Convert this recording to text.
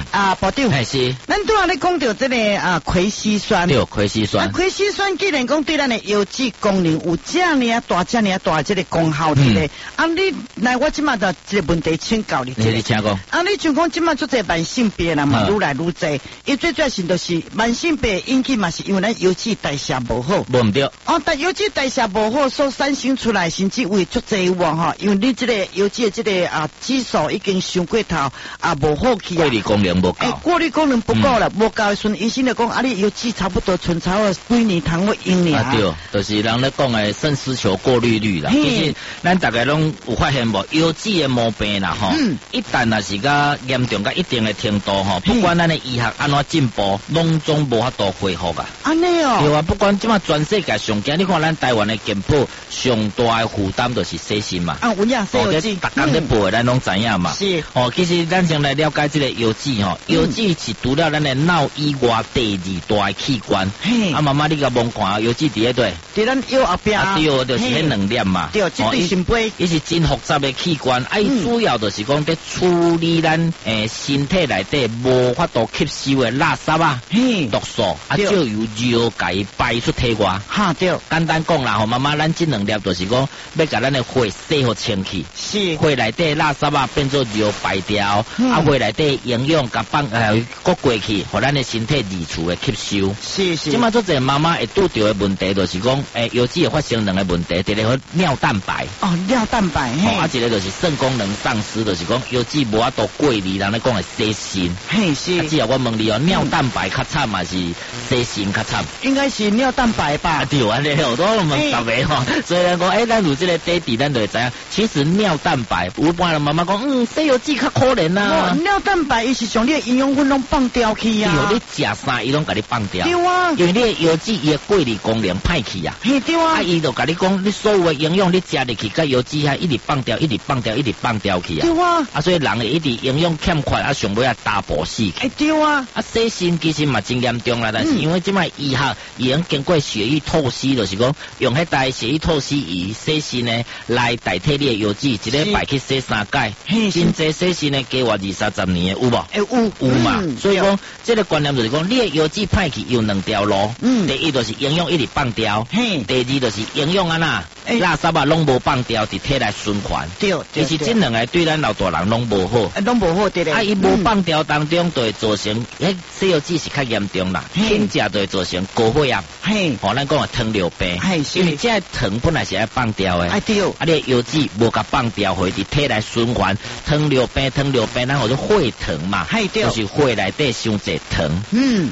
部长， 是， 咱拄仔咧讲到这个葵烯酸， 对，葵烯酸， 葵烯酸既然讲对咱的油脂功能有这样大这个功效的咧，你来我即马就这个问题请教你， 你请讲， 你像讲即马做这慢性病啦嘛，愈来愈济，伊最主要是就是慢性病引起嘛是因为咱油脂代谢无好， 无唔对， 但油脂代谢无好所产生出来甚至为足济喎吼，因为你这个油脂的这个指数已经上过头无好去过滤功能无够， 过滤功能不够了，无够的时阵，医生就讲你油脂差不多剩差不多几年通我用呢。 对，就是人咧讲的肾丝球过滤率啦。其实咱大家拢有发现无，油脂的毛病啦吼，一旦若是甲严重到一定的程度吼，不管咱的医学安怎进步，拢总无法度恢复啊。 安尼哦。 对啊，不管即马全世界上惊，你看咱台湾的健保上大的负担就是洗肾嘛。 有影洗油脂， 逐工咧报咱拢知影嘛。 是。 其实咱先来了解这个油脂吼，油脂是除了咱的脑以外第二大的器官。妈妈你甲望看，油脂伫咧对。 伫咱腰后壁。 对，就是迄两粒嘛。 对，这对心肺。 伊是真复杂的器官，伊主要就是讲在处理咱身体内底无法度吸收的垃圾毒素，就由尿解排出体外。 对。 简单讲啦，妈妈，咱这两粒就是讲要甲咱的血洗好清气， 是血内底垃圾变做尿排掉，血内底营养甲搁过去，互咱的身体二次的吸收。 是。 即马做者妈妈会拄到的问题就是讲，油脂会发生两个问题，第一个尿蛋白。 尿蛋白。 一个就是肾功能丧失，就是讲油脂无法度过滤，人咧讲的洗肾。 是。 只要我问你尿蛋白较惨嘛是洗肾较惨？ 应该是尿蛋白吧？ 对啊，你好多我们十个吼，所以讲咱有这个爹地，咱就会知影，其实尿蛋白，有般人妈妈讲，洗油脂较可怜啊。 尿蛋白伊是将你的营养分拢放掉去啊。 对，你食啥伊拢甲你放掉。 对啊。因为你的油脂伊的过滤功能歹去啊。 对啊。 伊就甲你讲，你所有的营养你食入去，甲油脂遐一直放掉，一直放掉，一直放掉去啊。 对啊。 所以人会一直营养欠缺，上尾大补死去。 对啊。 洗肾其实嘛真严重啦，但是因为即摆医学已经经过血液透析，就是讲用迄台血液透析仪洗肾呢来代替你的油脂，一礼拜去洗3届，真济洗肾呢加活20-30年的有无？有嘛。所以讲这个观念就是讲，你的油脂歹去有两条路，第一就是营养一直放掉，第二就是营养垃圾拢无放掉，伫体内循环。对，其实这两个对咱老大人拢无好， 拢无好对咧。 伊无放掉当中，就会造成洗油脂是较严重啦，轻食就会造成高血压。咱讲糖尿病，因为这糖本来是要放掉的，你的油脂无甲放掉，会伫体内循环。糖尿病，咱叫做血糖嘛，就是血内底伤济糖。